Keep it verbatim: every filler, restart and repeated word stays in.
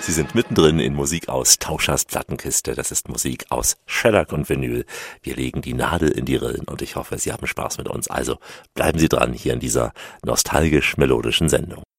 Sie sind mittendrin in Musik aus Tauschers Plattenkiste. Das ist Musik aus Shellac und Vinyl. Wir legen die Nadel in die Rillen und ich hoffe, Sie haben Spaß mit uns. Also bleiben Sie dran hier in dieser nostalgisch-melodischen Sendung.